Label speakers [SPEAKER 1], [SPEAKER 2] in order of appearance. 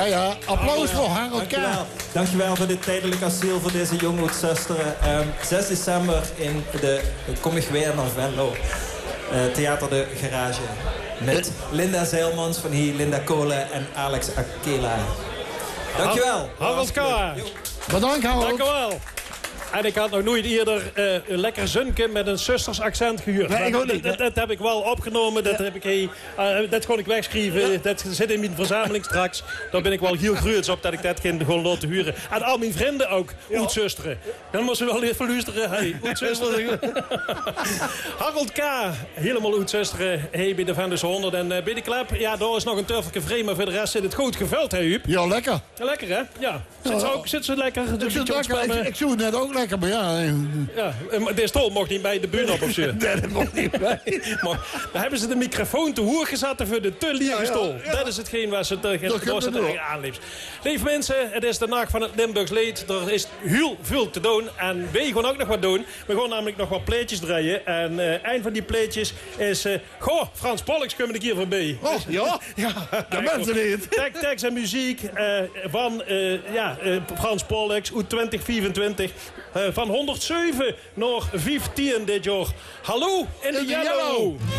[SPEAKER 1] Ja, applaus voor Harold K.
[SPEAKER 2] Dankjewel voor dit tijdelijk asiel voor deze jonge oud-zusteren. 6 december in de Kom ik weer naar Venlo. Theater de Garage. Met Linda Zeilmans van hier, Linda Kolen en Alex Akela. Dankjewel.
[SPEAKER 3] Harold K.
[SPEAKER 1] Bedankt, Harold.
[SPEAKER 3] Dank u wel. En ik had nog nooit eerder een lekker zunke met een zusters accent gehuurd.
[SPEAKER 1] Nee, ik ook niet.
[SPEAKER 3] Dat heb ik wel opgenomen. Dat heb ik, dat kon ik wegschrijven. Ja. Dat zit in mijn verzameling straks. Daar ben ik wel heel gruwels op dat ik dat kind gewoon laten huren. En al mijn vrienden ook, oud-zusteren. Dan moesten ze wel even luisteren. Hey, oud-zusteren. Harold K. Helemaal oud-zusteren. Hey, bij de Vendus 100 en bij de klep. Ja, daar is nog een turfelke vreemd. Maar voor de rest zit het goed gevuld, hè, Huub?
[SPEAKER 1] Ja, lekker.
[SPEAKER 3] Lekker, hè? Ja. Zit ze lekker?
[SPEAKER 1] Ik zoek het net ook lekker, maar ja.
[SPEAKER 3] Ja, maar de stol mocht niet bij de buurt op of zo.
[SPEAKER 1] Nee, dat mocht niet bij.
[SPEAKER 3] Maar dan hebben ze de microfoon te hoer gezet voor de te lierige stol. Ja. Dat is hetgeen waar ze tegen aanliefst. Lieve mensen, het is de nacht van het Limburgs Leed. Er is heel veel te doen. En wij gaan ook nog wat doen. We gaan namelijk nog wat pleetjes draaien. En een van die pleetjes is... goh, Frans Pollux kom ik hier voorbij.
[SPEAKER 1] Oh, ja? Ja, dat mensen niet.
[SPEAKER 3] Tekst en muziek van Frans Pollux uit 2024. Van 107 naar 15 dit jaar. Hallo in de Yellow.